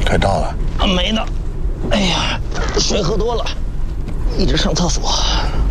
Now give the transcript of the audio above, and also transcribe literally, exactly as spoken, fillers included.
该到了。 没呢。哎呀，水喝多了，一直上厕所。